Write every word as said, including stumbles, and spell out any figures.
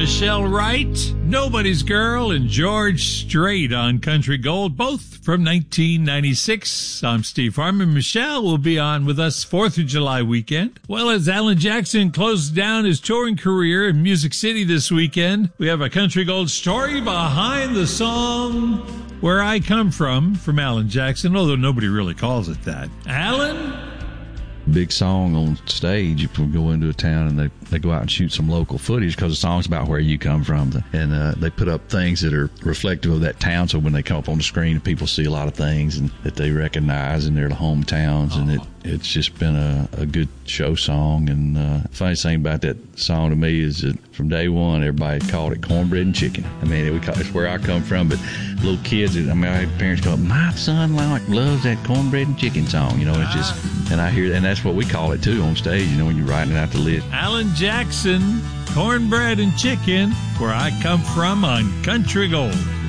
Michelle Wright, Nobody's Girl, and George Strait on Country Gold, both from nineteen ninety-six. I'm Steve Harmon. Michelle will be on with us fourth of July weekend. Well, as Alan Jackson closed down his touring career in Music City this weekend, we have a Country Gold story behind the song Where I Come From from Alan Jackson, although nobody really calls it that. Alan? Big song on stage if we go into a town and they, they go out and shoot some local footage because the song's about where you come from. And uh, they put up things that are reflective of that town, so when they come up on the screen, people see a lot of things and that they recognize in their hometowns. And it, it's just been a, a good show song. And uh, the funniest thing about that song to me is that from day one, everybody called it cornbread and chicken. I mean, we call, it's where I come from, but little kids, I mean, I had parents call it, my son like loves that cornbread and chicken song, you know, it's just, and I hear, and that's what we call it too on stage, you know, when you're writing it out the list. Alan Jackson, Cornbread and Chicken, Where I Come From on Country Gold.